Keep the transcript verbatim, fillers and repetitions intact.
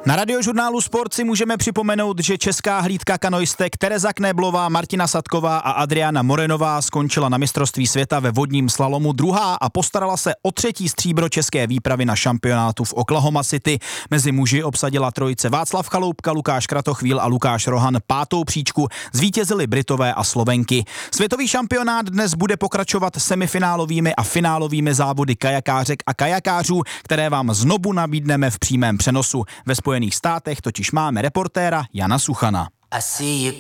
Na Radiožurnálu Sport si můžeme připomenout, že česká hlídka kanoistek Tereza Knéblová, Martina Sadková a Adriana Morenová skončila na mistrovství světa ve vodním slalomu druhá a postarala se o třetí stříbro české výpravy na šampionátu v Oklahoma City. Mezi muži obsadila trojice Václav Chaloupka, Lukáš Kratochvíl a Lukáš Rohan pátou příčku, zvítězili Britové a Slovenky. Světový šampionát dnes bude pokračovat semifinálovými a finálovými závody kajakářek a kajakářů, které vám znovu nabídneme v přímém přenosu. Ve Spojených státech totiž máme reportéra Jana Suchana.